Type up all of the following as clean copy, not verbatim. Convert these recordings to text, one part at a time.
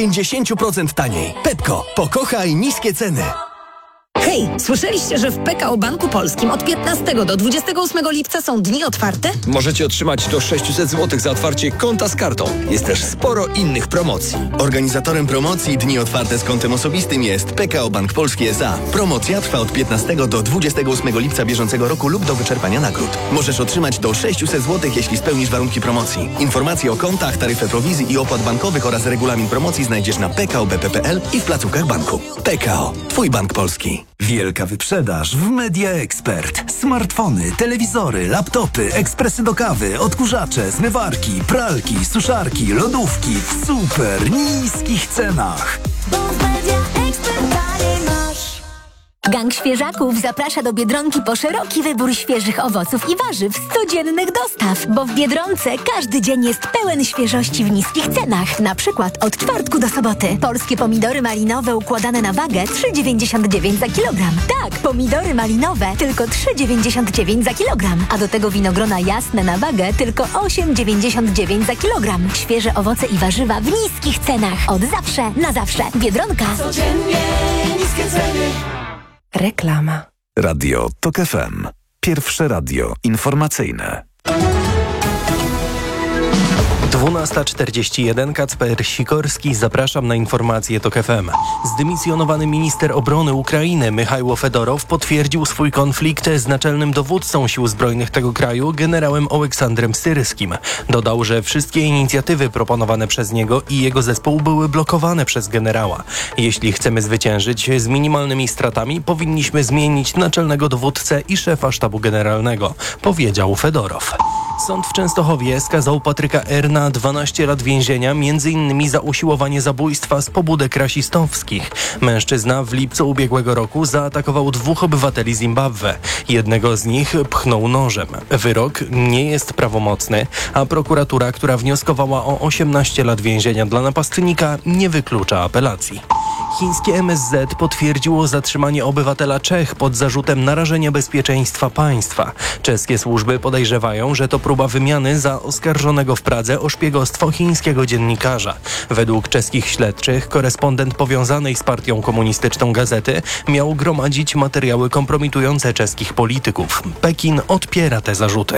50% taniej. Pepko, pokochaj niskie ceny. Hej, słyszeliście, że w PKO Banku Polskim od 15 do 28 lipca są dni otwarte? Możecie otrzymać do 600 zł za otwarcie konta z kartą. Jest też sporo innych promocji. Organizatorem promocji Dni Otwarte z kontem osobistym jest PKO Bank Polski S.A. Promocja trwa od 15 do 28 lipca bieżącego roku lub do wyczerpania nagród. Możesz otrzymać do 600 zł, jeśli spełnisz warunki promocji. Informacje o kontach, taryfę prowizji i opłat bankowych oraz regulamin promocji znajdziesz na pkobp.pl i w placówkach banku. PKO. Twój bank polski. Wielka wyprzedaż w Media Expert. Smartfony, telewizory, laptopy, ekspresy do kawy, odkurzacze, zmywarki, pralki, suszarki, lodówki w super niskich cenach. Bo w Media Expert taniej masz. Gang Świeżaków zaprasza do Biedronki po szeroki wybór świeżych owoców i warzyw z codziennych dostaw, bo w Biedronce każdy dzień jest pełen świeżości w niskich cenach. Na przykład od czwartku do soboty. Polskie pomidory malinowe układane na wagę 3,99 za kilogram. Tak, pomidory malinowe tylko 3,99 za kilogram. A do tego winogrona jasne na wagę tylko 8,99 za kilogram. Świeże owoce i warzywa w niskich cenach. Od zawsze na zawsze. Biedronka. Codziennie niskie ceny. Reklama. Radio TOK FM. Pierwsze radio informacyjne. 12:41. Kacper Sikorski. Zapraszam na informacje TOK FM. Zdymisjonowany minister obrony Ukrainy Michajło Fedorow potwierdził swój konflikt z naczelnym dowódcą sił zbrojnych tego kraju, generałem Oleksandrem Syrskim. Dodał, że wszystkie inicjatywy proponowane przez niego i jego zespół były blokowane przez generała. Jeśli chcemy zwyciężyć z minimalnymi stratami, powinniśmy zmienić naczelnego dowódcę i szefa sztabu generalnego, powiedział Fedorow. Sąd w Częstochowie skazał Patryka R. na 12 lat więzienia, m.in. za usiłowanie zabójstwa z pobudek rasistowskich. Mężczyzna w lipcu ubiegłego roku zaatakował 2 obywateli Zimbabwe. Jednego z nich pchnął nożem. Wyrok nie jest prawomocny, a prokuratura, która wnioskowała o 18 lat więzienia dla napastnika, nie wyklucza apelacji. Chińskie MSZ potwierdziło zatrzymanie obywatela Czech pod zarzutem narażenia bezpieczeństwa państwa. Czeskie służby podejrzewają, że to próba wymiany za oskarżonego w Pradze o szpiegostwo chińskiego dziennikarza. Według czeskich śledczych korespondent powiązanej z partią komunistyczną gazety miał gromadzić materiały kompromitujące czeskich polityków. Pekin odpiera te zarzuty.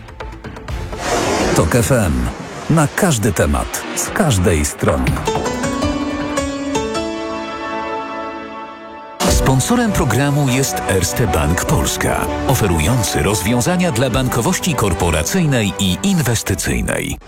TOK FM. Na każdy temat, z każdej strony. Sponsorem programu jest Erste Bank Polska, oferujący rozwiązania dla bankowości korporacyjnej i inwestycyjnej.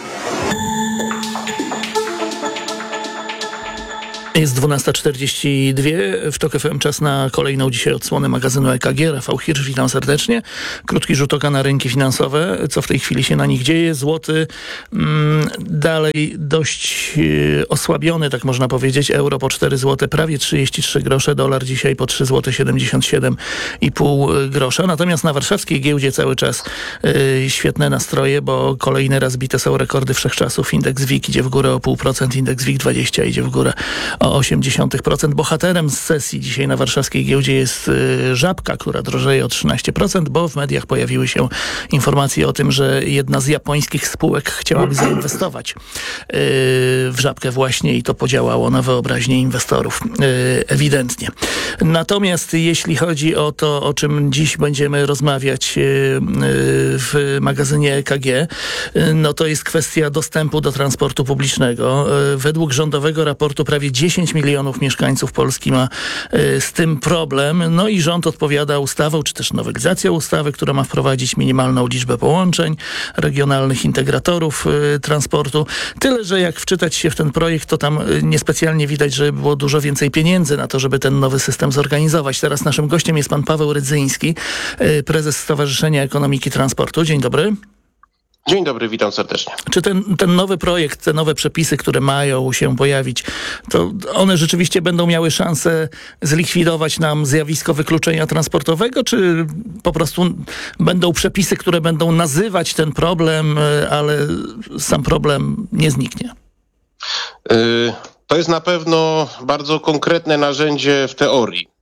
Jest 12:42, w TOK FM czas na kolejną dzisiaj odsłonę magazynu EKG. Rafał Hirsch, witam serdecznie. Krótki rzut oka na rynki finansowe, co w tej chwili się na nich dzieje. Złoty dalej dość osłabiony, tak można powiedzieć. Euro po 4 zł, prawie 33 grosze, dolar dzisiaj po 3 zł 77,5 grosza. Natomiast na warszawskiej giełdzie cały czas świetne nastroje, bo kolejny raz bite są rekordy wszechczasów. Indeks WIG idzie w górę o 0,5%, indeks WIG20 idzie w górę o 0,8%. Bohaterem z sesji dzisiaj na warszawskiej giełdzie jest Żabka, która drożeje o 13%, bo w mediach pojawiły się informacje o tym, że jedna z japońskich spółek chciałaby zainwestować w Żabkę właśnie i to podziałało na wyobraźnię inwestorów ewidentnie. Natomiast jeśli chodzi o to, o czym dziś będziemy rozmawiać w magazynie EKG, no to jest kwestia dostępu do transportu publicznego. Według rządowego raportu prawie 10 milionów mieszkańców Polski ma z tym problem. No i rząd odpowiada ustawą, czy też nowelizacją ustawy, która ma wprowadzić minimalną liczbę połączeń, regionalnych integratorów transportu. Tyle, że jak wczytać się w ten projekt, to tam niespecjalnie widać, że było dużo więcej pieniędzy na to, żeby ten nowy system zorganizować. Teraz naszym gościem jest pan Paweł Rydzyński, prezes Stowarzyszenia Ekonomiki Transportu. Dzień dobry. Dzień dobry, witam serdecznie. Czy ten nowy projekt, te nowe przepisy, które mają się pojawić, to one rzeczywiście będą miały szansę zlikwidować nam zjawisko wykluczenia transportowego, czy po prostu będą przepisy, które będą nazywać ten problem, ale sam problem nie zniknie? To jest na pewno bardzo konkretne narzędzie w teorii.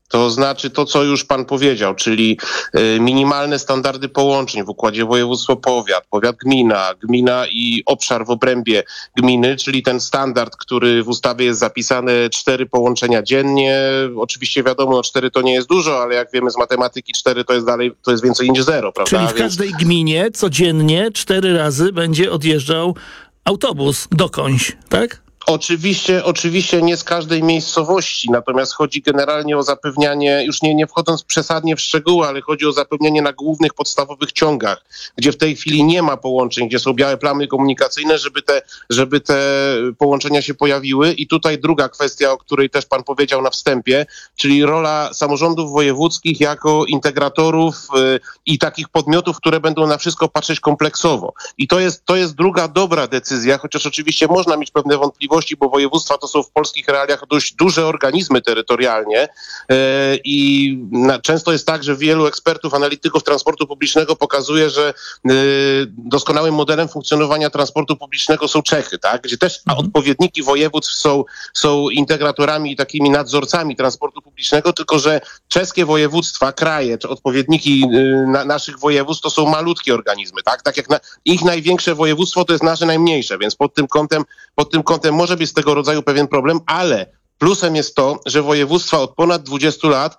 To znaczy to, co już pan powiedział, czyli minimalne standardy połączeń w układzie województwo-powiat, powiat-gmina i obszar w obrębie gminy, czyli ten standard, który w ustawie jest zapisany 4 połączenia dziennie. Oczywiście wiadomo, 4 to nie jest dużo, ale jak wiemy z matematyki 4 to jest więcej niż 0, prawda? Czyli w każdej gminie codziennie 4 razy będzie odjeżdżał autobus dokądś, tak? Oczywiście nie z każdej miejscowości, natomiast chodzi generalnie o zapewnianie, już nie wchodząc przesadnie w szczegóły, ale chodzi o zapewnianie na głównych, podstawowych ciągach, gdzie w tej chwili nie ma połączeń, gdzie są białe plamy komunikacyjne, żeby te połączenia się pojawiły. I tutaj druga kwestia, o której też pan powiedział na wstępie, czyli rola samorządów wojewódzkich jako integratorów i takich podmiotów, które będą na wszystko patrzeć kompleksowo. I to jest druga dobra decyzja, chociaż oczywiście można mieć pewne wątpliwości, bo województwa to są w polskich realiach dość duże organizmy terytorialnie i często jest tak, że wielu ekspertów, analityków transportu publicznego pokazuje, że doskonałym modelem funkcjonowania transportu publicznego są Czechy, tak? Gdzie też odpowiedniki województw są integratorami i takimi nadzorcami transportu publicznego, tylko że czeskie województwa, kraje, czy odpowiedniki naszych województw to są malutkie organizmy, tak? Tak jak ich największe województwo to jest nasze najmniejsze, więc pod tym kątem może być z tego rodzaju pewien problem, ale plusem jest to, że województwa od ponad 20 lat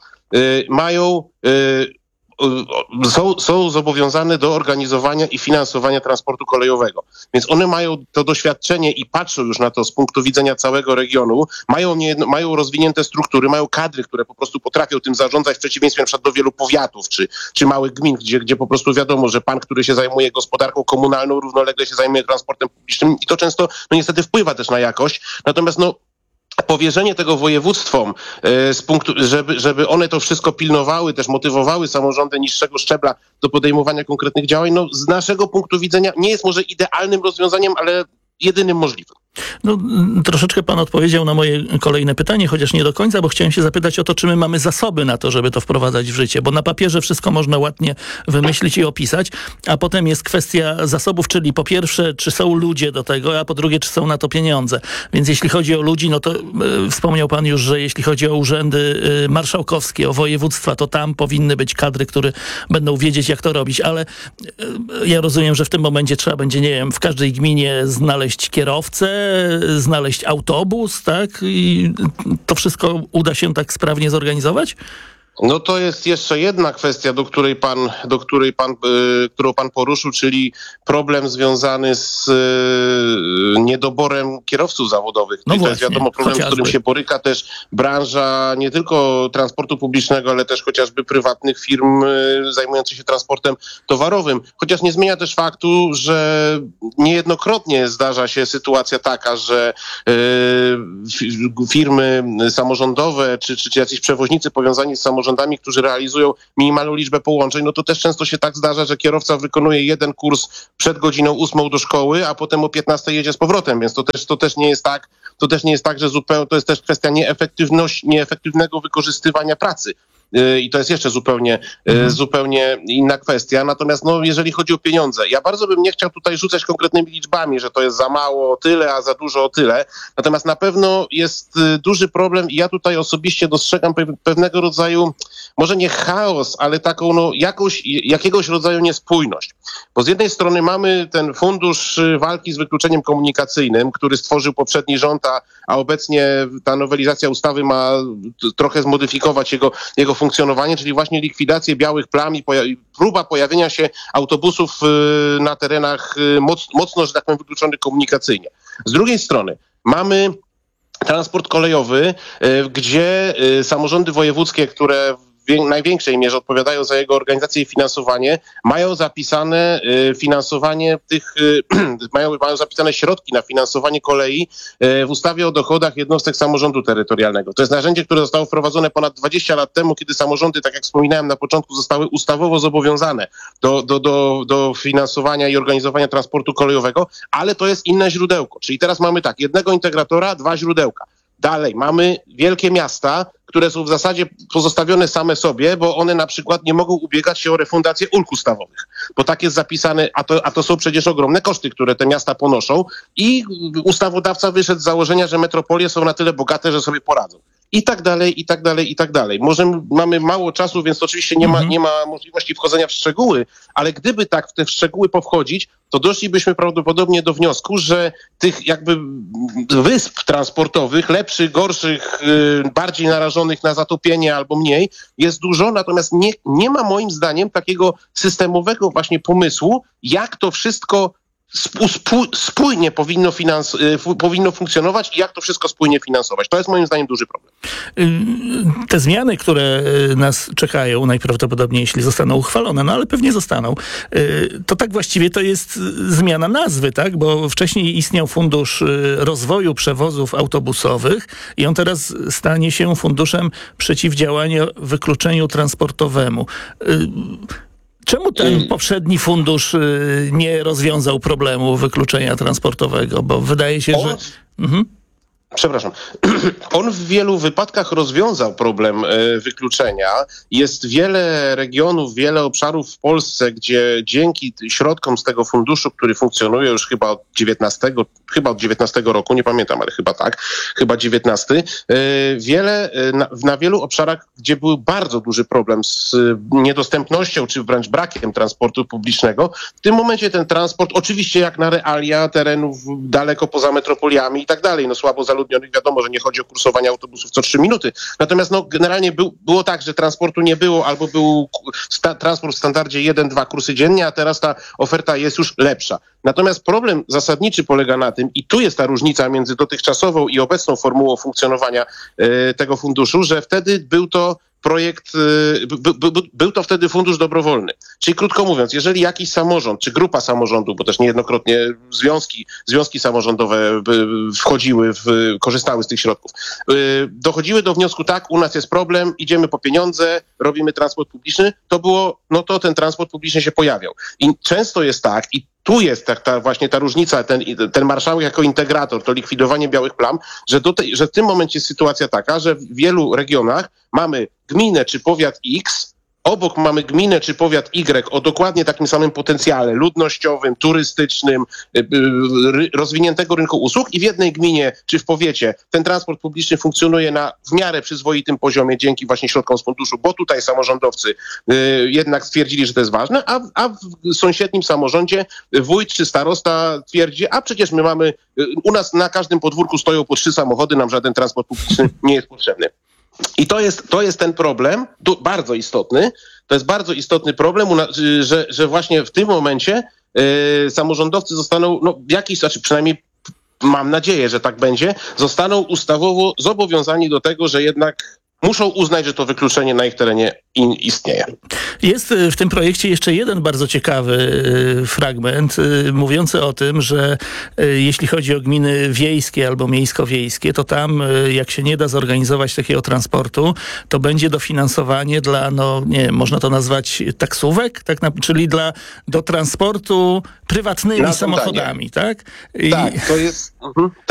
są zobowiązane do organizowania i finansowania transportu kolejowego. Więc one mają to doświadczenie i patrzą już na to z punktu widzenia całego regionu, mają rozwinięte struktury, mają kadry, które po prostu potrafią tym zarządzać w przeciwieństwie na przykład do wielu powiatów czy małych gmin, gdzie po prostu wiadomo, że pan, który się zajmuje gospodarką komunalną, równolegle się zajmuje transportem publicznym i to często niestety wpływa też na jakość. Natomiast powierzenie tego województwom z punktu, żeby one to wszystko pilnowały, też motywowały samorządy niższego szczebla do podejmowania konkretnych działań, z naszego punktu widzenia nie jest może idealnym rozwiązaniem, ale jedynym możliwym. Troszeczkę pan odpowiedział na moje kolejne pytanie, chociaż nie do końca, bo chciałem się zapytać o to, czy my mamy zasoby na to, żeby to wprowadzać w życie, bo na papierze wszystko można ładnie wymyślić i opisać, a potem jest kwestia zasobów, czyli po pierwsze, czy są ludzie do tego, a po drugie, czy są na to pieniądze. Więc jeśli chodzi o ludzi, to wspomniał pan już, że jeśli chodzi o urzędy marszałkowskie, o województwa, to tam powinny być kadry, które będą wiedzieć, jak to robić, ale ja rozumiem, że w tym momencie trzeba będzie, nie wiem, w każdej gminie znaleźć kierowcę, znaleźć autobus, tak? I to wszystko uda się tak sprawnie zorganizować? To jest jeszcze jedna kwestia, którą pan poruszył, czyli problem związany z niedoborem kierowców zawodowych. To jest wiadomo problem, z którym się boryka też branża nie tylko transportu publicznego, ale też chociażby prywatnych firm zajmujących się transportem towarowym. Chociaż nie zmienia też faktu, że niejednokrotnie zdarza się sytuacja taka, że firmy samorządowe czy jacyś przewoźnicy powiązani z samorządami, którzy realizują minimalną liczbę połączeń, to też często się tak zdarza, że kierowca wykonuje jeden kurs przed godziną 8 do szkoły, a potem o 15 jedzie z powrotem, więc to też nie jest tak, że zupełnie, to jest też kwestia nieefektywnego wykorzystywania pracy. I to jest jeszcze zupełnie inna kwestia. Natomiast jeżeli chodzi o pieniądze, ja bardzo bym nie chciał tutaj rzucać konkretnymi liczbami, że to jest za mało o tyle, a za dużo o tyle. Natomiast na pewno jest duży problem i ja tutaj osobiście dostrzegam pewnego rodzaju, może nie chaos, ale taką jakiegoś rodzaju niespójność. Bo z jednej strony mamy ten fundusz walki z wykluczeniem komunikacyjnym, który stworzył poprzedni rząd, a obecnie ta nowelizacja ustawy ma trochę zmodyfikować jego funkcjonowanie, czyli właśnie likwidację białych plam i próba pojawienia się autobusów na terenach mocno, że tak powiem, wykluczonych komunikacyjnie. Z drugiej strony mamy transport kolejowy, gdzie samorządy wojewódzkie, które w największej mierze odpowiadają za jego organizację i finansowanie, mają zapisane mają zapisane środki na finansowanie kolei w ustawie o dochodach jednostek samorządu terytorialnego. To jest narzędzie, które zostało wprowadzone ponad 20 lat temu, kiedy samorządy, tak jak wspominałem na początku, zostały ustawowo zobowiązane do finansowania i organizowania transportu kolejowego, ale to jest inne źródełko. Czyli teraz mamy jednego integratora, 2 źródełka. Dalej mamy wielkie miasta, które są w zasadzie pozostawione same sobie, bo one na przykład nie mogą ubiegać się o refundację ulg ustawowych, bo tak jest zapisane, a to są przecież ogromne koszty, które te miasta ponoszą i ustawodawca wyszedł z założenia, że metropolie są na tyle bogate, że sobie poradzą. i tak dalej, i tak dalej, i tak dalej. Mamy mało czasu, więc oczywiście nie ma możliwości wchodzenia w szczegóły, ale gdyby tak w te szczegóły powchodzić, to doszlibyśmy prawdopodobnie do wniosku, że tych jakby wysp transportowych, lepszych, gorszych, bardziej narażonych na zatopienie albo mniej, jest dużo, natomiast nie ma moim zdaniem takiego systemowego właśnie pomysłu, jak to wszystko spójnie powinno funkcjonować i jak to wszystko spójnie finansować. To jest moim zdaniem duży problem. Te zmiany, które nas czekają, najprawdopodobniej jeśli zostaną uchwalone, no ale pewnie zostaną, to tak właściwie to jest zmiana nazwy, tak? Bo wcześniej istniał Fundusz Rozwoju Przewozów Autobusowych i on teraz stanie się Funduszem Przeciwdziałania Wykluczeniu Transportowemu. Czemu ten poprzedni fundusz nie rozwiązał problemu wykluczenia transportowego? Bo wydaje się, że... Przepraszam. On w wielu wypadkach rozwiązał problem wykluczenia. Jest wiele regionów, wiele obszarów w Polsce, gdzie dzięki środkom z tego funduszu, który funkcjonuje już chyba od 19 roku, nie pamiętam, ale chyba 19, na wielu obszarach, gdzie był bardzo duży problem z niedostępnością, czy wręcz brakiem transportu publicznego, w tym momencie ten transport, oczywiście jak na realia terenów daleko poza metropoliami i tak dalej, no słabo zaludnionych, wiadomo, że nie chodzi o kursowanie autobusów co 3 minuty. Natomiast generalnie było tak, że transportu nie było, albo był transport w standardzie 1-2 kursy dziennie, a teraz ta oferta jest już lepsza. Natomiast problem zasadniczy polega na tym, i tu jest ta różnica między dotychczasową i obecną formułą funkcjonowania tego funduszu, że wtedy był to projekt, był to wtedy fundusz dobrowolny. Czyli krótko mówiąc, jeżeli jakiś samorząd, czy grupa samorządów, bo też niejednokrotnie związki samorządowe korzystały z tych środków, dochodziły do wniosku, tak, u nas jest problem, idziemy po pieniądze, robimy transport publiczny, to ten transport publiczny się pojawiał. I często jest tak, i tu jest właśnie ta różnica, ten marszałek jako integrator, to likwidowanie białych plam, że w tym momencie jest sytuacja taka, że w wielu regionach mamy gminę czy powiat X, obok mamy gminę czy powiat Y o dokładnie takim samym potencjale ludnościowym, turystycznym, rozwiniętego rynku usług i w jednej gminie czy w powiecie ten transport publiczny funkcjonuje na w miarę przyzwoitym poziomie dzięki właśnie środkom z funduszu, bo tutaj samorządowcy jednak stwierdzili, że to jest ważne, a w sąsiednim samorządzie wójt czy starosta twierdzi, a przecież u nas na każdym podwórku stoją po 3 samochody, nam żaden transport publiczny nie jest potrzebny. I to jest ten problem, bardzo istotny. To jest bardzo istotny problem, że właśnie w tym momencie samorządowcy zostaną, przynajmniej mam nadzieję, że tak będzie, zostaną ustawowo zobowiązani do tego, że jednak muszą uznać, że to wykluczenie na ich terenie istnieje. Jest w tym projekcie jeszcze jeden bardzo ciekawy fragment mówiący o tym, że jeśli chodzi o gminy wiejskie albo miejsko-wiejskie, to tam jak się nie da zorganizować takiego transportu, to będzie dofinansowanie dla, można to nazwać taksówek, czyli do transportu prywatnymi samochodami, tak? Tak, to jest...